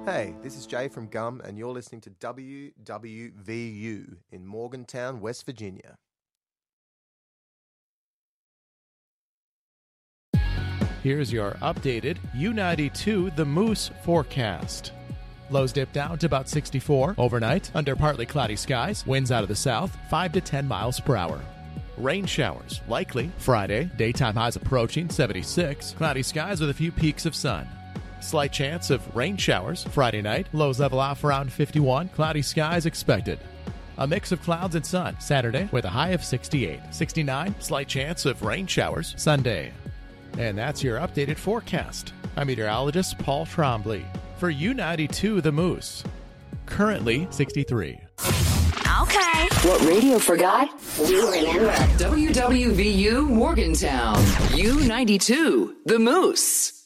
Hey, this is Jay from Gum, and you're listening to WWVU in Morgantown, West Virginia. Here's your updated U92 The Moose forecast. Lows dip down to about 64 overnight under partly cloudy skies. Winds out of the south, 5 to 10 miles per hour. Rain showers likely Friday. Daytime highs approaching 76. Cloudy skies with a few peaks of sun. Slight chance of rain showers Friday night. Lows level off around 51. Cloudy skies expected. A mix of clouds and sun Saturday with a high of 68. 69. Slight chance of rain showers Sunday. And that's your updated forecast. I'm meteorologist Paul Trombley for U92 The Moose. Currently 63. Okay. What radio forgot, we remember. WWVU Morgantown. U92 The Moose.